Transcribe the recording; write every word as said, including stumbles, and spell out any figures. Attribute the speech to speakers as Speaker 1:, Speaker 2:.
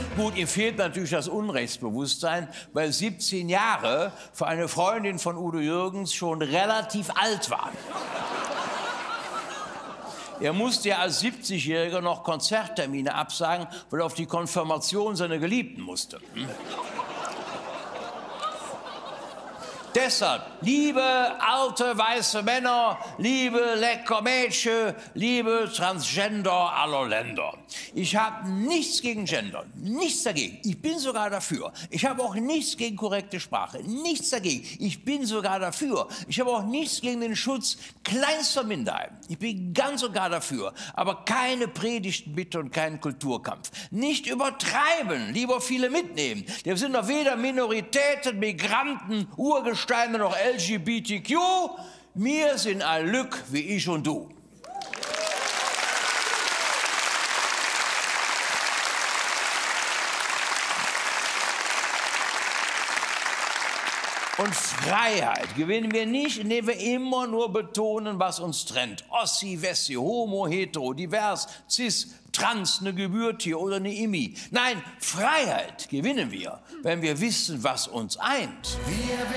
Speaker 1: Gut, ihm fehlt natürlich das Unrechtsbewusstsein, weil siebzehn Jahre für eine Freundin von Udo Jürgens schon relativ alt waren. Er musste ja als siebzigjähriger noch Konzerttermine absagen, weil er auf die Konfirmation seiner Geliebten musste. Hm? Deshalb, liebe alte weiße Männer, liebe lecker Mädchen, liebe Transgender aller Länder. Ich habe nichts gegen Gender, nichts dagegen. Ich bin sogar dafür. Ich habe auch nichts gegen korrekte Sprache, nichts dagegen. Ich bin sogar dafür. Ich habe auch nichts gegen den Schutz kleinster Minderheiten. Ich bin ganz sogar dafür. Aber keine Predigten bitte und keinen Kulturkampf. Nicht übertreiben, lieber viele mitnehmen. Wir sind doch weder Minoritäten, Migranten, Urgesteine noch L G B T Q. Wir sind ein Lück wie ich und du. Und Freiheit gewinnen wir nicht, indem wir immer nur betonen, was uns trennt. Ossi, Wessi, Homo, Hetero, Divers, Cis, Trans, eine Gebürtier oder eine Immi. Nein, Freiheit gewinnen wir, wenn wir wissen, was uns eint. Wir